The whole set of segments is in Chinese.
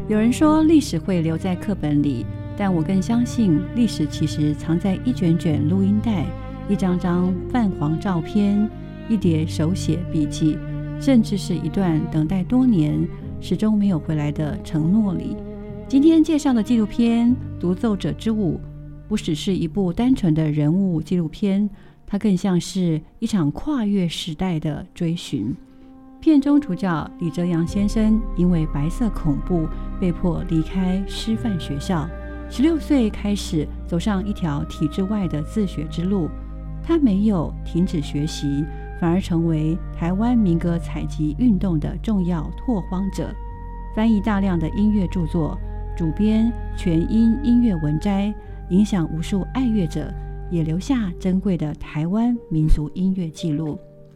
有人说历史会留在课本里，但我更相信历史其实藏在一卷卷录音带、一张张泛黄照片、一叠手写笔记，甚至是一段等待多年始终没有回来的承诺里。今天介绍的纪录片《独奏者之舞》不只是一部单纯的人物纪录片，它更像是一场跨越时代的追寻。片中主角李哲阳先生因为白色恐怖被迫离开师范学校，16岁开始走上一条体制外的自学之路。他没有停止学习，反而成为台湾民歌采集运动的重要拓荒者，翻译大量的音乐著作，主编全英音乐文摘，影响无数爱乐者，也留下珍贵的台湾民族音乐记录。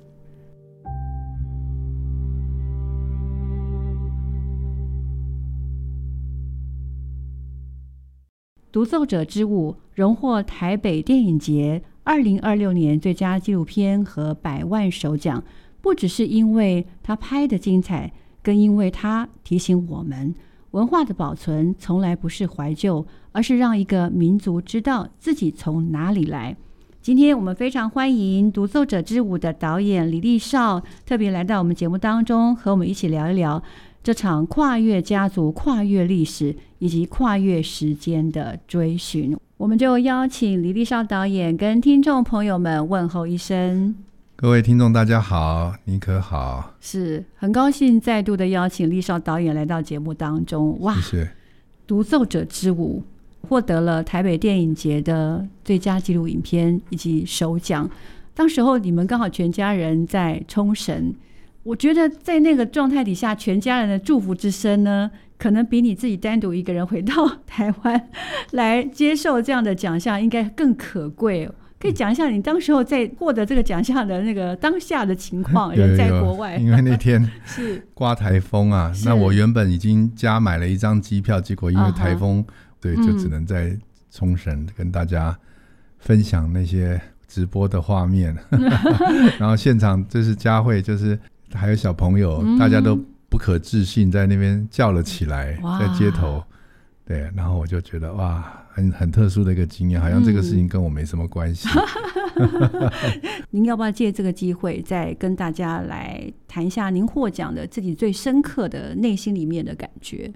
独奏者之舞荣获台北电影节2026年最佳纪录片和100万首奖，不只是因为他拍的精彩，更因为他提醒我们，文化的保存从来不是怀旧，而是让一个民族知道自己从哪里来。今天我们非常欢迎独奏者之舞的导演李立少特别来到我们节目当中，和我们一起聊一聊这场跨越家族、跨越历史以及跨越时间的追寻。我们就邀请李立少导演跟听众朋友们问候一声。 各位听众大家好，你可好？ 是很高兴再度的邀请立少导演来到节目当中。哇， 谢谢。 独奏者之舞获得了台北电影节的最佳纪录影片以及首奖，当时候你们刚好全家人在冲绳，我觉得在那个状态底下，全家人的祝福之声呢，可能比你自己单独一个人回到台湾来接受这样的奖项应该更可贵。可以讲一下你当时候在获得这个奖项的那个当下的情况，人在国外。 因为那天是刮台风啊，那我原本已经加买了一张机票，结果因为台风，对，就只能在冲绳跟大家分享那些直播的画面。然后现场就是佳慧，就是还有小朋友，大家都不可置信在那边叫了起来，在街头。对，然后我就觉得哇，很特殊的一个经验，好像这个事情跟我没什么关系。 您要不要借这个机会再跟大家来谈一下您获奖的自己最深刻的内心里面的感觉？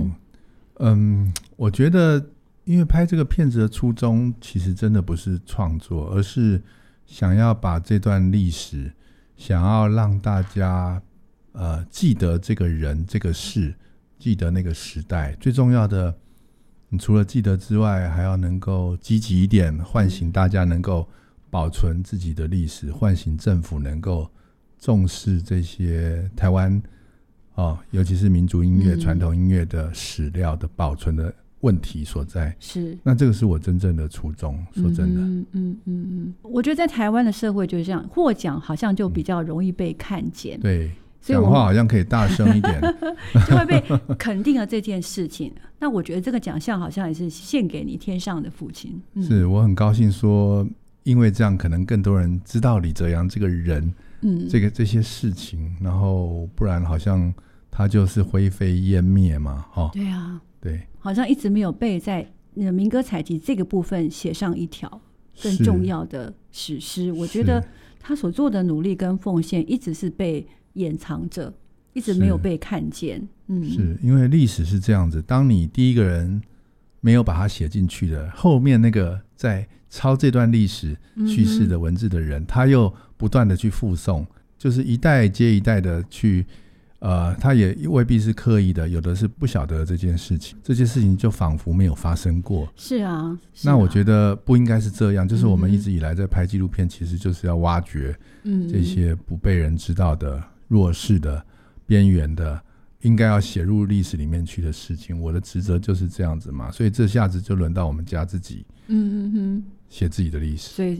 我觉得因为拍这个片子的初衷其实真的不是创作，而是想要把这段历史，想要让大家记得这个人这个事，记得那个时代。最重要的，你除了记得之外，还要能够积极一点，唤醒大家能够保存自己的历史，唤醒政府能够重视这些台湾尤其是民族音乐、传统音乐的史料的保存的问题所在。是，那这个是我真正的初衷，说真的。 我觉得在台湾的社会就是这样，获奖好像就比较容易被看见。 对，讲话好像可以大声一点， 就会被肯定了这件事情。那我觉得这个奖项好像也是献给你天上的父亲。 是，我很高兴说，因为这样可能更多人知道李哲阳这个人，这些事情，然后不然好像他就是灰飞烟灭嘛。 对啊， 对， 好像一直没有被在民歌采集这个部分写上一条更重要的史诗。我觉得他所做的努力跟奉献一直是被掩藏着，一直没有被看见。 是因为历史是这样子，当你第一个人没有把它写进去的，后面那个在抄这段历史叙事的文字的人，他又不断的去附送，就是一代接一代的去他也未必是刻意的，有的是不晓得这件事情，这件事情就仿佛没有发生过。 是啊， 那我觉得不应该是这样，就是我们一直以来在拍纪录片，其实就是要挖掘这些不被人知道的、弱势的、边缘的，应该要写入历史里面去的事情。我的职责就是这样子嘛，所以这下子就轮到我们家自己写自己的历史。所以